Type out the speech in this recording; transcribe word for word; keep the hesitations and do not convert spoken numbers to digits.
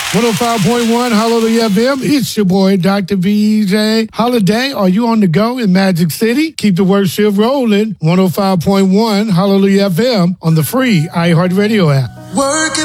one oh five point one Hallelujah F M. It's your boy, Doctor V J Holiday. Are you on the go in Magic City? Keep the worship rolling. one oh five point one Hallelujah F M on the free iHeartRadio app. Work